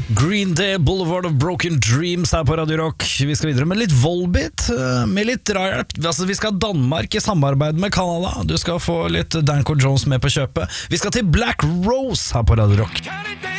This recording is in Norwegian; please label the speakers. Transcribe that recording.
Speaker 1: Green Day, Boulevard of Broken Dreams her på Radio Rock. Vi skal videre med litt Volbeat, med litt drahjelp. Altså, vi skal ha Danmark i samarbeid med Canada. Du skal få litt Danko Jones med på kjøpet. Vi skal til Black Rose her på Radio Rock.